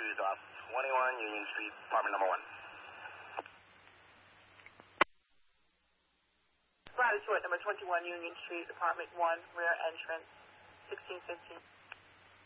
cruised off 21 Union Street, apartment number 1. Latitude number 21 Union Street, apartment 1, rear entrance, 1615.